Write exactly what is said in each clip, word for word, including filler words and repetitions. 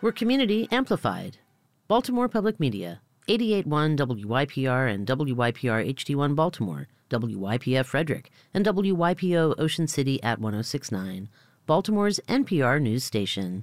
We're community amplified. Baltimore Public Media, eighty-eight point one W Y P R and W Y P R H D one Baltimore, W Y P F Frederick, and W Y P O Ocean City at one oh six point nine, Baltimore's N P R news station.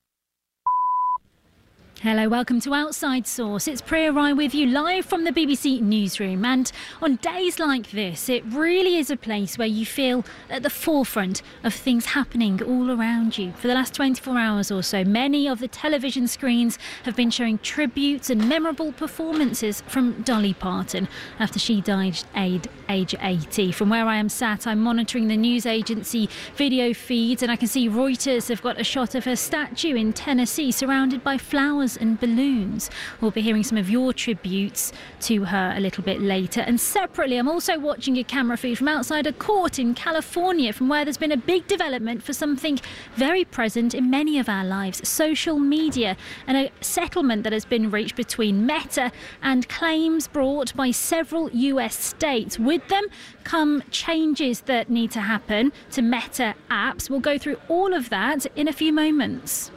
Hello, welcome to Outside Source. It's Priya Rai with you live from the B B C newsroom. And on days like this, it really is a place where you feel at the forefront of things happening all around you. For the last twenty-four hours or so, many of the television screens have been showing tributes and memorable performances from Dolly Parton after she died at age eighty. From where I am sat, I'm monitoring the news agency video feeds, and I can see Reuters have got a shot of her statue in Tennessee surrounded by flowers and balloons. We'll be hearing some of your tributes to her a little bit later. And separately, I'm also watching a camera feed from outside a court in California, from where there's been a big development for something very present in many of our lives: social media, and a settlement that has been reached between Meta and claims brought by several U S states. With them come changes that need to happen to Meta apps. We'll go through all of that in a few moments.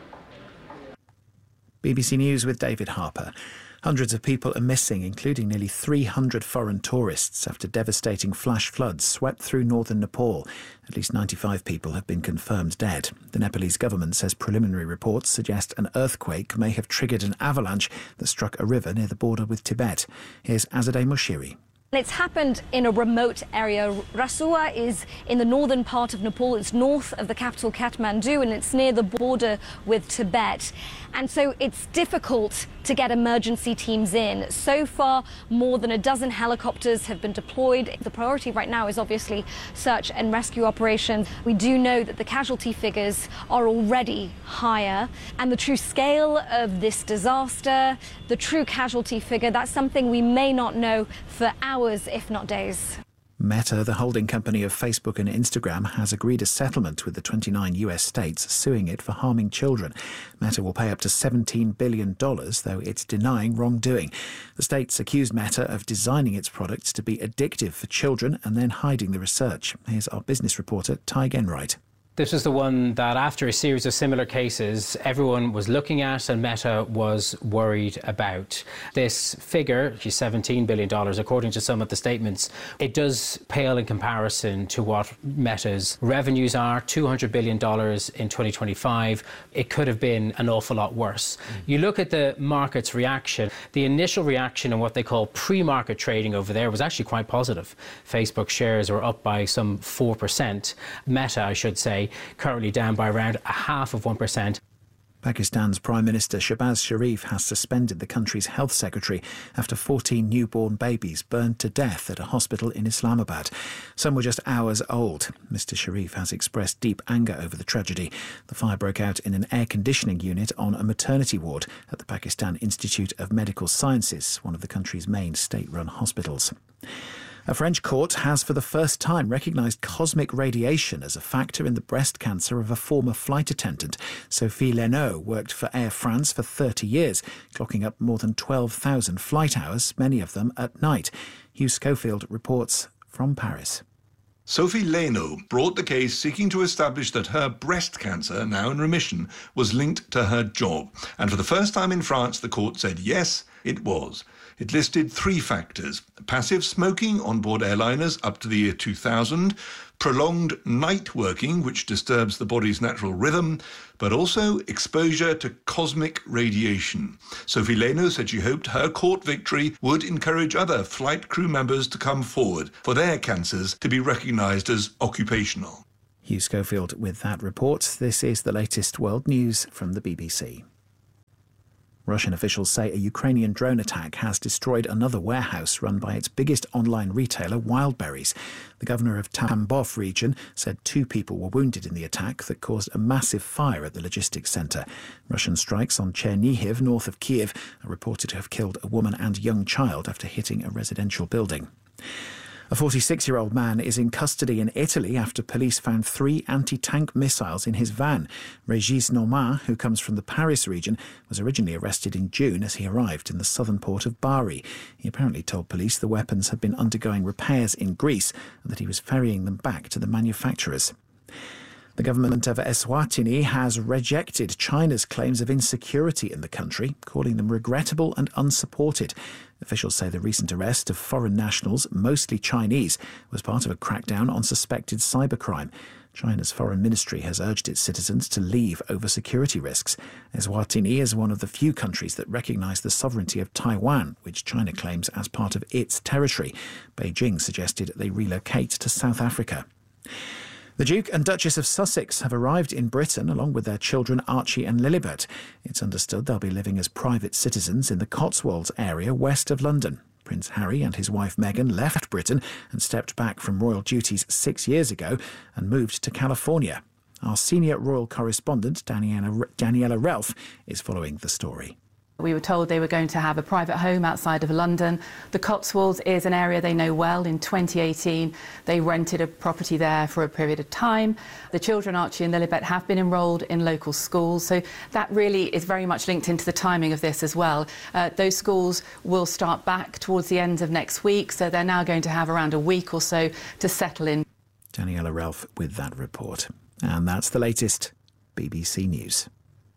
B B C News with David Harper. Hundreds of people are missing, including nearly three hundred foreign tourists, after devastating flash floods swept through northern Nepal. At least ninety-five people have been confirmed dead. The Nepalese government says preliminary reports suggest an earthquake may have triggered an avalanche that struck a river near the border with Tibet. Here's Azadeh Moshiri. It's happened in a remote area. Rasua is in the northern part of Nepal. It's north of the capital Kathmandu, and it's near the border with Tibet. And so it's difficult to get emergency teams in. So far, more than a dozen helicopters have been deployed. The priority right now is obviously search and rescue operations. We do know that the casualty figures are already higher, and the true scale of this disaster, the true casualty figure, that's something we may not know for hours, if not days. Meta, the holding company of Facebook and Instagram, has agreed a settlement with the twenty-nine U S states suing it for harming children. Meta will pay up to seventeen billion dollars, though it's denying wrongdoing. The states accused Meta of designing its products to be addictive for children and then hiding the research. Here's our business reporter, Ty Genwright. This was the one that, after a series of similar cases, everyone was looking at and Meta was worried about. This figure, which is seventeen billion dollars, according to some of the statements, it does pale in comparison to what Meta's revenues are, two hundred billion dollars in twenty twenty-five. It could have been an awful lot worse. Mm. You look at the market's reaction. The initial reaction in what they call pre-market trading over there was actually quite positive. Facebook shares were up by some four percent. Meta, I should say, currently down by around a half of one percent. Pakistan's Prime Minister Shehbaz Sharif has suspended the country's health secretary after fourteen newborn babies burned to death at a hospital in Islamabad. Some were just hours old. Mister Sharif has expressed deep anger over the tragedy. The fire broke out in an air conditioning unit on a maternity ward at the Pakistan Institute of Medical Sciences, one of the country's main state-run hospitals. A French court has for the first time recognised cosmic radiation as a factor in the breast cancer of a former flight attendant. Sophie Leno worked for Air France for thirty years, clocking up more than twelve thousand flight hours, many of them at night. Hugh Schofield reports from Paris. Sophie Leno brought the case seeking to establish that her breast cancer, now in remission, was linked to her job. And for the first time in France, the court said yes, it was. It listed three factors: passive smoking on board airliners up to the year two thousand, prolonged night working, which disturbs the body's natural rhythm, but also exposure to cosmic radiation. Sophie Leno said she hoped her court victory would encourage other flight crew members to come forward for their cancers to be recognised as occupational. Hugh Schofield with that report. This is the latest world news from the B B C. Russian officials say a Ukrainian drone attack has destroyed another warehouse run by its biggest online retailer, Wildberries. The governor of Tambov region said two people were wounded in the attack that caused a massive fire at the logistics centre. Russian strikes on Chernihiv, north of Kiev, are reported to have killed a woman and young child after hitting a residential building. A forty-six-year-old man is in custody in Italy after police found three anti-tank missiles in his van. Régis Normand, who comes from the Paris region, was originally arrested in June as he arrived in the southern port of Bari. He apparently told police the weapons had been undergoing repairs in Greece and that he was ferrying them back to the manufacturers. The government of Eswatini has rejected China's claims of insecurity in the country, calling them regrettable and unsupported. Officials say the recent arrest of foreign nationals, mostly Chinese, was part of a crackdown on suspected cybercrime. China's foreign ministry has urged its citizens to leave over security risks. Eswatini is one of the few countries that recognise the sovereignty of Taiwan, which China claims as part of its territory. Beijing suggested they relocate to South Africa. The Duke and Duchess of Sussex have arrived in Britain along with their children Archie and Lilibet. It's understood they'll be living as private citizens in the Cotswolds area west of London. Prince Harry and his wife Meghan left Britain and stepped back from royal duties six years ago and moved to California. Our senior royal correspondent, Daniela, Daniela Relf, is following the story. We were told they were going to have a private home outside of London. The Cotswolds is an area they know well. In twenty eighteen, they rented a property there for a period of time. The children, Archie and Lilibet, have been enrolled in local schools, so that really is very much linked into the timing of this as well. Uh, those schools will start back towards the end of next week, so they're now going to have around a week or so to settle in. Daniela Relf with that report. And that's the latest B B C News.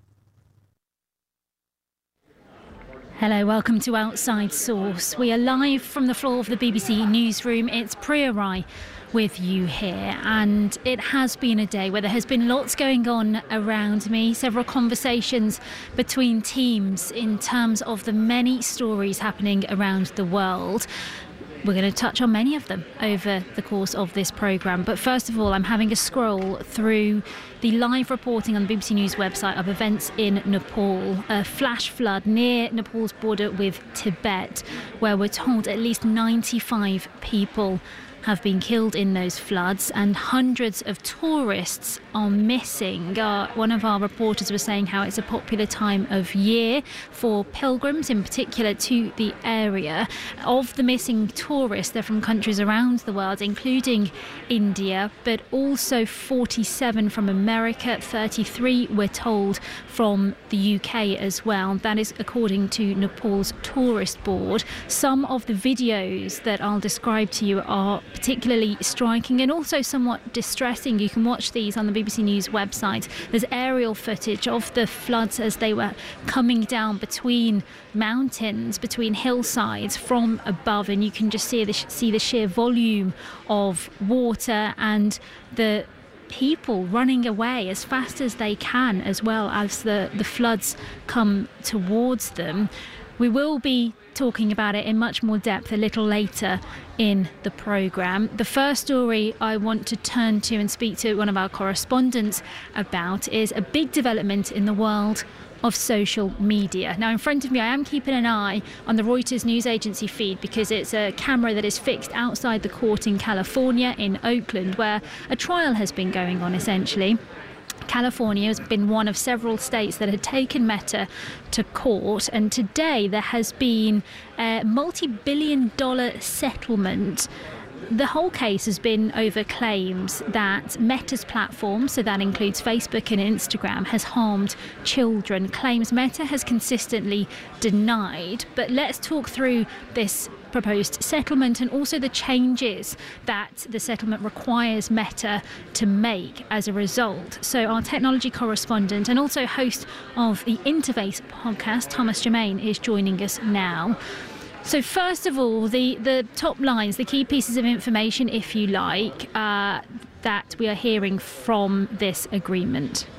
Hello, welcome to Outside Source. We are live from the floor of the B B C newsroom. It's Priya Rai with you here, and it has been a day where there has been lots going on around me, several conversations between teams in terms of the many stories happening around the world. We're going to touch on many of them over the course of this programme. But first of all, I'm having a scroll through the live reporting on the B B C News website of events in Nepal. A flash flood near Nepal's border with Tibet, where we're told at least ninety-five people have been killed in those floods and hundreds of tourists are missing. Uh, one of our reporters was saying how it's a popular time of year for pilgrims, in particular to the area. Of the missing tourists, they're from countries around the world, including India, but also forty-seven from America, thirty-three, we're told, from the U K as well. That is according to Nepal's tourist board. Some of the videos that I'll describe to you are particularly striking and also somewhat distressing. You can watch these on the B B C News website. There's aerial footage of the floods as they were coming down between mountains, between hillsides from above, and you can just see the, see the sheer volume of water and the people running away as fast as they can as well as the, the floods come towards them. We will be talking about it in much more depth a little later in the programme. The first story I want to turn to and speak to one of our correspondents about is a big development in the world of social media. Now, in front of me, I am keeping an eye on the Reuters news agency feed because it's a camera that is fixed outside the court in California, in Oakland, where a trial has been going on, essentially. California has been one of several states that had taken Meta to court, and today there has been a multi-billion dollar settlement. The whole case has been over claims that Meta's platform, so that includes Facebook and Instagram, has harmed children, claims Meta has consistently denied. But let's talk through this proposed settlement and also the changes that the settlement requires Meta to make as a result. So our technology correspondent and also host of the Interface podcast, Thomas Germain, is joining us now. So first of all, the, the top lines, the key pieces of information, if you like, uh, that we are hearing from this agreement.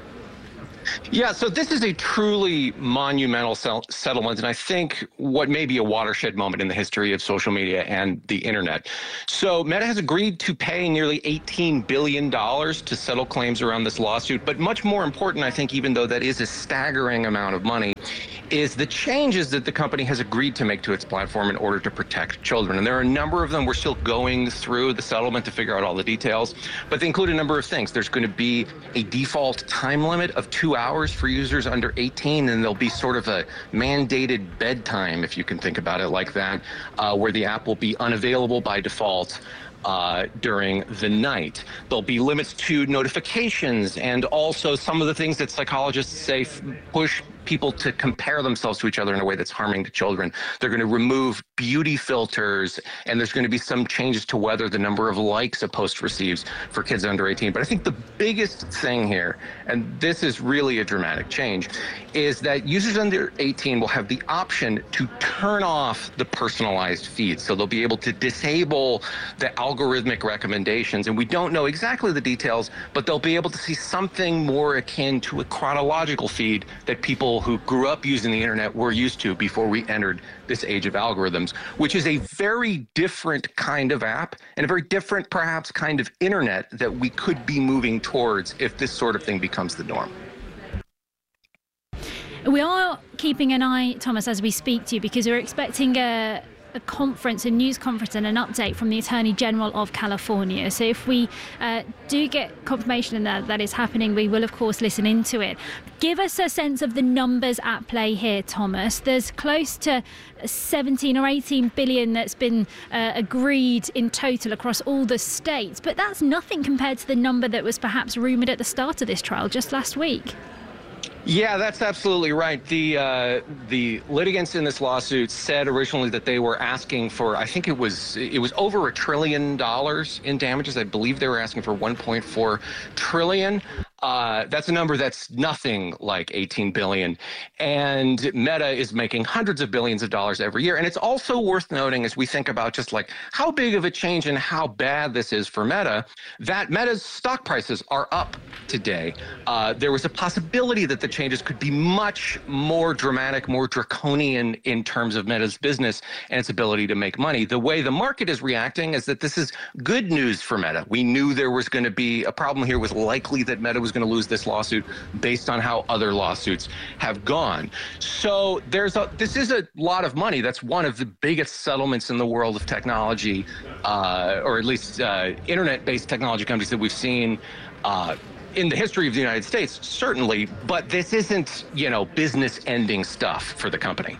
Yeah, so this is a truly monumental settlement, and I think what may be a watershed moment in the history of social media and the internet. So Meta has agreed to pay nearly eighteen billion dollars to settle claims around this lawsuit, but much more important, I think, even though that is a staggering amount of money, is the changes that the company has agreed to make to its platform in order to protect children. And there are a number of them. We're still going through the settlement to figure out all the details, but they include a number of things. There's going to be a default time limit of two hours for users under eighteen, and there'll be sort of a mandated bedtime, if you can think about it like that, uh, where the app will be unavailable by default Uh, during the night. There'll be limits to notifications and also some of the things that psychologists say f- push people to compare themselves to each other in a way that's harming to children. They're going to remove beauty filters, and there's going to be some changes to whether the number of likes a post receives for kids under eighteen. But I think the biggest thing here, and this is really a dramatic change, is that users under eighteen will have the option to turn off the personalized feed. So they'll be able to disable the algorithmic recommendations. And we don't know exactly the details, but they'll be able to see something more akin to a chronological feed that people who grew up using the internet were used to before we entered this age of algorithms, which is a very different kind of app and a very different, perhaps, kind of internet that we could be moving towards if this sort of thing becomes the norm. We are keeping an eye, Thomas, as we speak to you, because we're expecting a, a conference, a news conference and an update from the Attorney General of California. So if we uh, do get confirmation that that is happening, we will, of course, listen into it. Give us a sense of the numbers at play here, Thomas. There's close to seventeen or eighteen billion that's been uh, agreed in total across all the states. But that's nothing compared to the number that was perhaps rumoured at the start of this trial just last week. Yeah, that's absolutely right. The uh, the litigants in this lawsuit said originally that they were asking for, I think it was it was over a trillion dollars in damages. I believe they were asking for one point four trillion. Uh, that's a number that's nothing like eighteen billion. And Meta is making hundreds of billions of dollars every year. And it's also worth noting, as we think about just like how big of a change and how bad this is for Meta, that Meta's stock prices are up today. Uh, there was a possibility that the changes could be much more dramatic, more draconian in terms of Meta's business and its ability to make money. The way the market is reacting is that this is good news for Meta. We knew there was going to be a problem here. It was likely that Meta was going to lose this lawsuit based on how other lawsuits have gone. So there's a this is a lot of money. That's one of the biggest settlements in the world of technology, uh, or at least uh, internet-based technology companies that we've seen uh, in the history of the United States, certainly. But this isn't, you know, business-ending stuff for the company.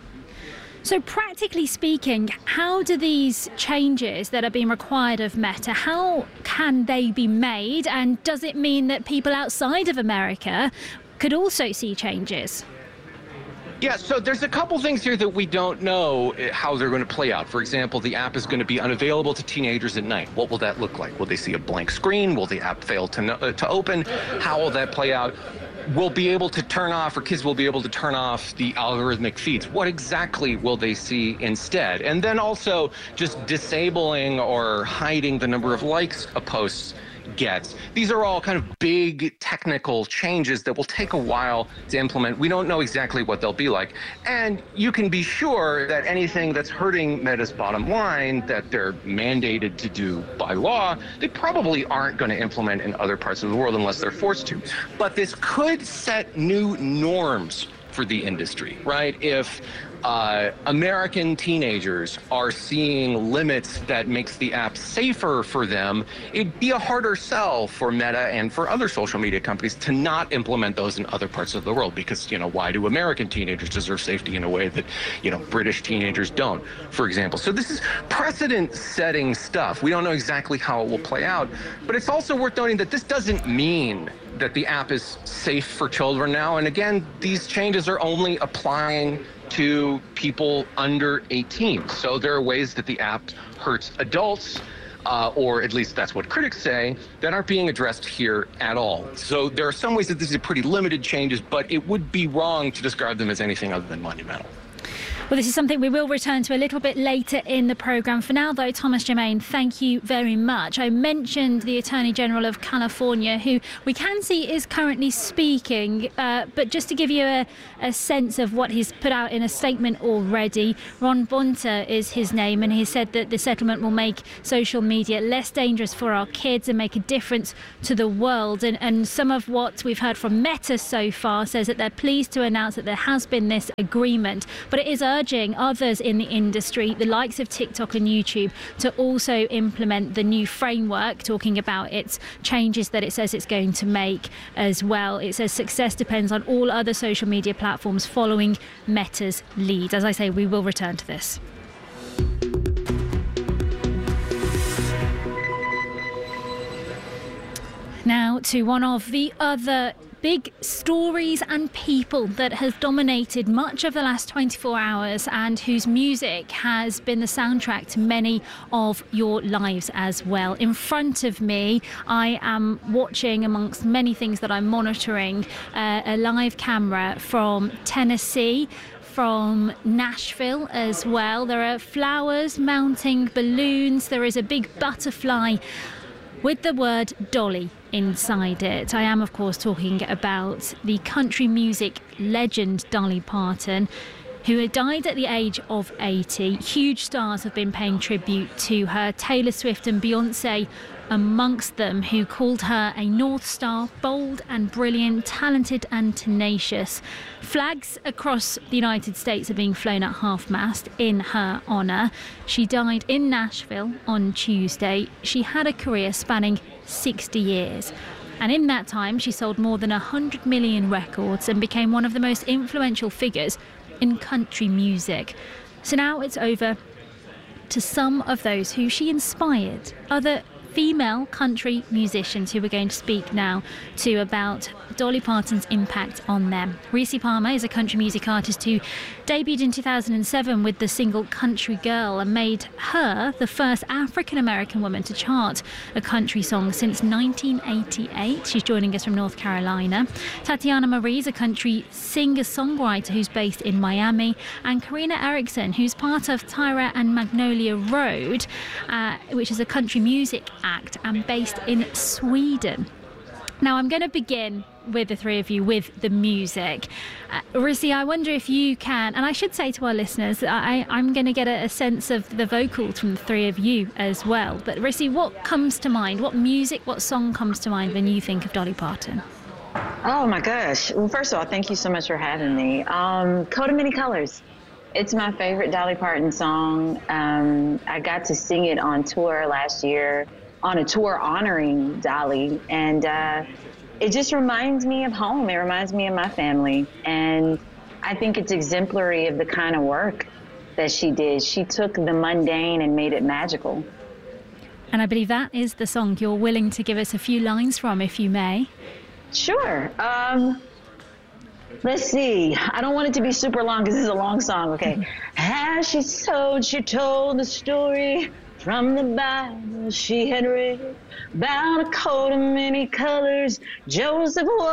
So practically speaking, how do these changes that are being required of Meta, how can they be made? And does it mean that people outside of America could also see changes? Yeah, so there's a couple things here that we don't know how they're going to play out. For example, the app is going to be unavailable to teenagers at night. What will that look like? Will they see a blank screen? Will the app fail to, uh, to open? How will that play out? We'll be able to turn off, or kids will be able to turn off the algorithmic feeds. What exactly will they see instead? And then also just disabling or hiding the number of likes a post gets. These are all kind of big technical changes that will take a while to implement. We don't know exactly what they'll be like. And you can be sure that anything that's hurting Meta's bottom line that they're mandated to do by law, they probably aren't going to implement in other parts of the world unless they're forced to. But this could set new norms for the industry, right? If uh, American teenagers are seeing limits that makes the app safer for them, it'd be a harder sell for Meta and for other social media companies to not implement those in other parts of the world, because, you know, why do American teenagers deserve safety in a way that, you know, British teenagers don't, for example? So this is precedent-setting stuff. We don't know exactly how it will play out, but it's also worth noting that this doesn't mean that the app is safe for children now. And again, these changes are only applying to people under eighteen. So there are ways that the app hurts adults, uh, or at least that's what critics say, that aren't being addressed here at all. So there are some ways that these are pretty limited changes, but it would be wrong to describe them as anything other than monumental. Well, this is something we will return to a little bit later in the programme. For now, though, Thomas Germain, thank you very much. I mentioned the Attorney General of California, who we can see is currently speaking, uh, but just to give you a, a sense of what he's put out in a statement already, Ron Bonta is his name, and he said that the settlement will make social media less dangerous for our kids and make a difference to the world. And, and some of what we've heard from Meta so far says that they're pleased to announce that there has been this agreement, but it is urging others in the industry, the likes of TikTok and YouTube, to also implement the new framework, talking about its changes that it says it's going to make as well. It says success depends on all other social media platforms following Meta's lead. As I say, we will return to this. Now to one of the other big stories and people that have dominated much of the last twenty-four hours and whose music has been the soundtrack to many of your lives as well. In front of me, I am watching, amongst many things that I'm monitoring, uh, a live camera from Tennessee, from Nashville as well. There are flowers mounting balloons. There is a big butterfly with the word Dolly inside it. I am, of course, talking about the country music legend Dolly Parton, who had died at the age of eighty. Huge stars have been paying tribute to her, Taylor Swift and Beyonce amongst them, who called her a North Star, bold and brilliant, talented and tenacious. Flags across the United States are being flown at half-mast in her honour. She died in Nashville on Tuesday. She had a career spanning sixty years. And in that time, she sold more than one hundred million records and became one of the most influential figures in country music. So now it's over to some of those who she inspired, other female country musicians who we're going to speak now to about Dolly Parton's impact on them. Reese Palmer is a country music artist who debuted in two thousand seven with the single Country Girl and made her the first African-American woman to chart a country song since nineteen eighty-eight. She's joining us from North Carolina. Tatiana Marie is a country singer-songwriter who's based in Miami, and Karina Erickson, who's part of Tyra and Magnolia Road, uh, which is a country music act and based in Sweden. Now I'm going to begin with the three of you with the music. Uh, Rissi, I wonder if you can, and I should say to our listeners, I, I'm going to get a, a sense of the vocals from the three of you as well. But Rissi, what comes to mind? What music, what song comes to mind when you think of Dolly Parton? Oh my gosh. Well, first of all, thank you so much for having me. Um, Coat of Many Colors. It's my favorite Dolly Parton song. Um, I got to sing it on tour last year, on a tour honoring Dolly, and uh, it just reminds me of home. It reminds me of my family, and I think it's exemplary of the kind of work that she did. She took the mundane and made it magical. And I believe that is the song you're willing to give us a few lines from, if you may. Sure. Um, let's see. I don't want it to be super long because this is a long song. Okay. As she told, she told the story from the Bible she had read about a coat of many colors Joseph wore